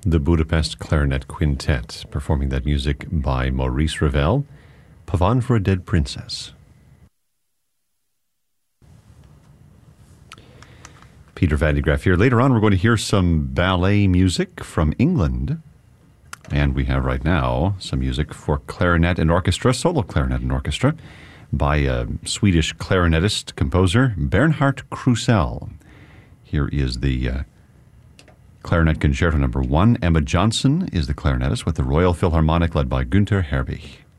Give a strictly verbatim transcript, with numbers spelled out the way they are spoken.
the Budapest Clarinet Quintet, performing that music by Maurice Ravel, Pavane for a Dead Princess. Peter Van de Graaff here. Later on, we're going to hear some ballet music from England. And we have right now some music for clarinet and orchestra, solo clarinet and orchestra, by a Swedish clarinetist, composer, Bernhard Krusell. Here is the uh, Clarinet Concerto number one. Emma Johnson is the clarinetist with the Royal Philharmonic led by Günther Herbig.